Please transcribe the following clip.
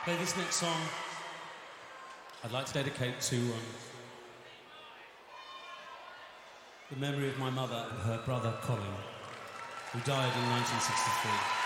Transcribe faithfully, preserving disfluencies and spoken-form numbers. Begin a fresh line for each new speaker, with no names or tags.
Play this next song. I'd like to dedicate to um, the memory of my mother and her brother Colin, who died in nineteen sixty-three.